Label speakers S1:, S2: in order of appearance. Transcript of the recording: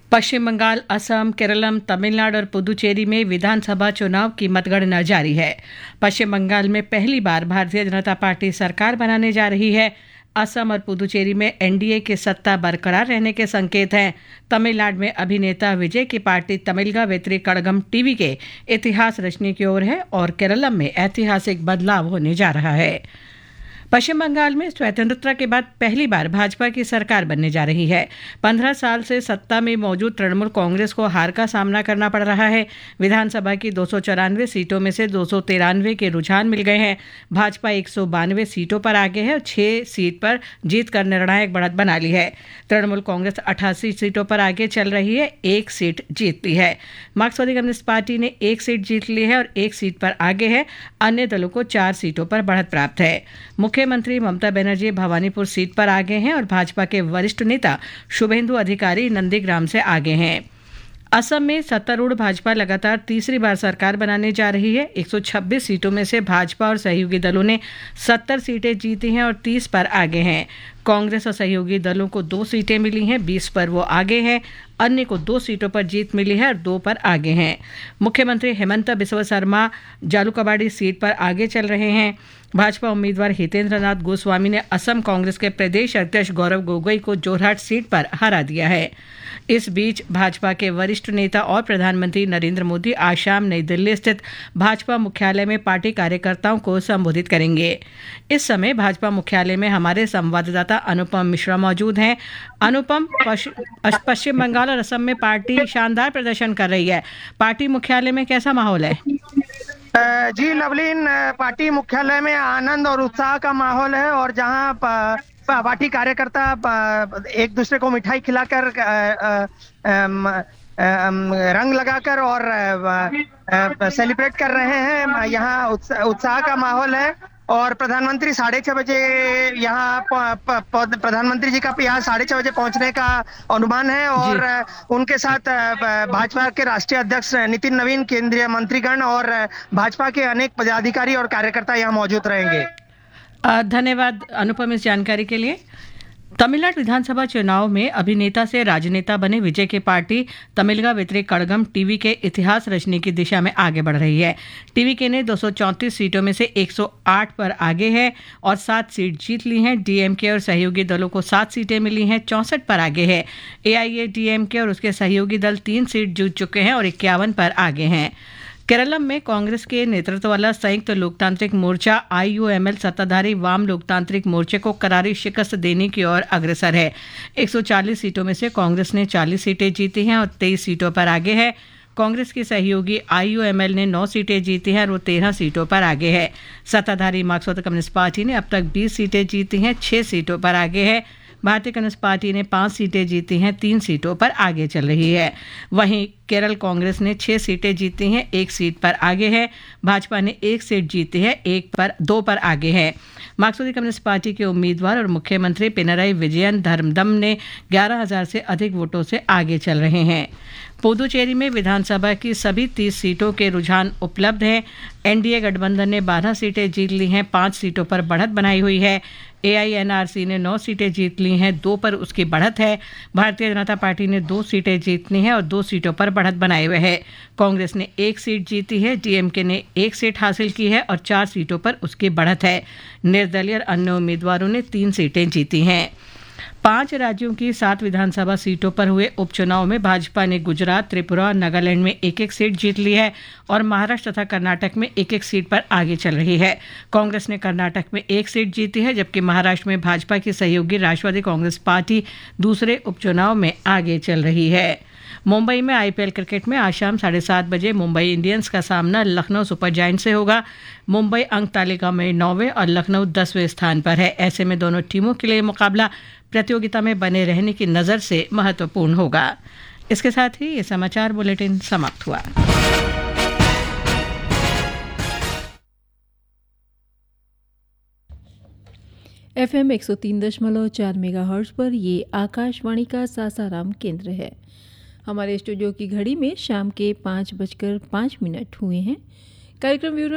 S1: पश्चिम बंगाल, असम, केरलम, तमिलनाडु और पुदुचेरी में विधानसभा चुनाव की मतगणना जारी है। पश्चिम बंगाल में पहली बार भारतीय जनता पार्टी सरकार बनाने जा रही है। असम और पुदुचेरी में एनडीए की सत्ता बरकरार रहने के संकेत हैं। तमिलनाडु में अभिनेता विजय की पार्टी तमिलगा वेत्री कड़गम टीवी के इतिहास रचने की ओर है और केरलम में ऐतिहासिक बदलाव होने जा रहा है। पश्चिम बंगाल में स्वतंत्रता के बाद पहली बार भाजपा की सरकार बनने जा रही है। 15 साल से सत्ता में मौजूद तृणमूल कांग्रेस को हार का सामना करना पड़ रहा है। विधानसभा की 294 सीटों में से 293 के रुझान मिल गए हैं। भाजपा 192 सीटों पर आगे है और 6 सीट पर जीतकर निर्णायक बढ़त बना ली है। तृणमूल कांग्रेस 88 सीटों पर आगे चल रही है, 1 सीट जीतती है। मार्क्सवादी कम्युनिस्ट पार्टी ने 1 सीट जीत ली है और 1 सीट पर आगे है। अन्य दलों को 4 सीटों पर बढ़त प्राप्त है। मुख्यमंत्री ममता बनर्जी भवानीपुर सीट पर आगे हैं और भाजपा के वरिष्ठ नेता शुभेंदु अधिकारी नंदीग्राम से आगे हैं। असम में सत्तारूढ़ भाजपा लगातार तीसरी बार सरकार बनाने जा रही है। 126 सीटों में से भाजपा और सहयोगी दलों ने 70 सीटें जीती हैं और 30 पर आगे हैं। कांग्रेस और सहयोगी दलों को 2 सीटें मिली हैं, 20 पर वो आगे हैं। अन्य को 2 सीटों पर जीत मिली है और 2 पर आगे हैं। मुख्यमंत्री हेमंत बिस्वा शर्मा जालूकबाड़ी सीट पर आगे चल रहे हैं। भाजपा उम्मीदवार हितेंद्र नाथ गोस्वामी ने असम कांग्रेस के प्रदेश अध्यक्ष गौरव गोगोई को जोरहाट सीट पर हरा दिया है। इस बीच भाजपा के वरिष्ठ नेता और प्रधानमंत्री नरेंद्र मोदी आज शाम नई दिल्ली स्थित भाजपा मुख्यालय में पार्टी कार्यकर्ताओं को संबोधित करेंगे। इस समय भाजपा मुख्यालय में हमारे संवाददाता अनुपम मिश्रा मौजूद हैं। अनुपम, पश्चिम बंगाल और असम में पार्टी शानदार प्रदर्शन कर रही है। पार्टी मुख्यालय में कैसा माहौल है?
S2: जी लवलीन, पार्टी मुख्यालय में आनंद और उत्साह का माहौल है और जहां पार्टी कार्यकर्ता एक दूसरे को मिठाई खिलाकर रंग लगाकर और सेलिब्रेट कर रहे हैं। यहाँ उत्साह का माहौल है और प्रधानमंत्री 6:30 बजे यहाँ प्रधानमंत्री जी का यहाँ 6:30 बजे पहुंचने का अनुमान है और उनके साथ भाजपा के राष्ट्रीय अध्यक्ष नितिन नवीन, केंद्रीय मंत्रीगण और भाजपा के अनेक पदाधिकारी और कार्यकर्ता यहाँ मौजूद रहेंगे।
S1: धन्यवाद अनुपम इस जानकारी के लिए। तमिलनाडु विधानसभा चुनाव में अभिनेता से राजनेता बने विजय की पार्टी तमिलगा वेत्री कड़गम टीवी के इतिहास रचने की दिशा में आगे बढ़ रही है। टीवी ने 234 सीटों में से 108 पर आगे है और 7 सीट जीत ली हैं। डीएमके और सहयोगी दलों को 7 सीटें मिली हैं, 64 पर आगे है। एआईएडीएमके और उसके सहयोगी दल 3 सीट जीत चुके हैं और 51 पर आगे हैं। केरलम में कांग्रेस के नेतृत्व वाला संयुक्त लोकतांत्रिक मोर्चा आईयूएमएल सत्ताधारी वाम लोकतांत्रिक मोर्चे को करारी शिकस्त देने की ओर अग्रसर है। 140 सीटों में से कांग्रेस ने 40 सीटें जीती हैं और 23 सीटों पर आगे है। कांग्रेस की सहयोगी आईयूएमएल ने 9 सीटें जीती हैं और वो 13 सीटों पर आगे है। सत्ताधारी मार्क्सवादी कम्युनिस्ट पार्टी ने अब तक 20 सीटें जीती हैं, 6 सीटों पर आगे है। भारतीय कम्युनिस्ट पार्टी ने 5 सीटें जीती हैं, 3 सीटों पर आगे चल रही है। वहीं केरल कांग्रेस ने 6 सीटें जीती हैं, 1 सीट पर आगे है। भाजपा ने 1 सीट जीती है, 2 पर आगे है। मार्क्सवादी कम्युनिस्ट पार्टी के उम्मीदवार और मुख्यमंत्री पिनराई विजयन धर्मदम ने 11,000 से अधिक वोटों से आगे चल रहे हैं। पुदुचेरी में विधानसभा की सभी 30 सीटों के रुझान उपलब्ध हैं। एनडीए गठबंधन ने 12 सीटें जीत ली हैं, 5 सीटों पर बढ़त बनाई हुई है। एआईएनआरसी ने 9 सीटें जीत ली हैं, 2 पर उसकी बढ़त है। भारतीय जनता पार्टी ने 2 सीटें जीत ली हैं और 2 सीटों पर बढ़त बनाए हुए है। कांग्रेस ने 1 सीट जीती है। डीएमके ने 1 सीट हासिल की है और 4 सीटों पर उसकी बढ़त है। निर्दलीय और अन्य उम्मीदवारों ने 3 सीटें जीती हैं। 5 राज्यों की 7 विधानसभा सीटों पर हुए उपचुनाव में भाजपा ने गुजरात, त्रिपुरा और नागालैंड में 1-1 सीट जीत ली है और महाराष्ट्र तथा कर्नाटक में 1-1 सीट पर आगे चल रही है। कांग्रेस ने कर्नाटक में 1 सीट जीती है, जबकि महाराष्ट्र में भाजपा की सहयोगी राष्ट्रवादी कांग्रेस पार्टी दूसरे उपचुनाव में आगे चल रही है। मुंबई में आईपीएल क्रिकेट में आज शाम 7:30 बजे मुंबई इंडियंस का सामना लखनऊ सुपर जायंट्स से होगा। मुंबई अंक तालिका में 9वें और लखनऊ 10वें स्थान पर है। ऐसे में दोनों टीमों के लिए मुकाबला प्रतियोगिता में बने रहने की नज़र से महत्वपूर्ण होगा। इसके साथ ही ये समाचार बुलेटिन समाप्त हुआ।
S3: FM 103.4 मेगाहर्ट्ज़ पर ये आकाशवाणी का सासाराम केंद्र है। हमारे स्टूडियो की घड़ी में शाम के 5:05 हुए हैं। कार्यक्रम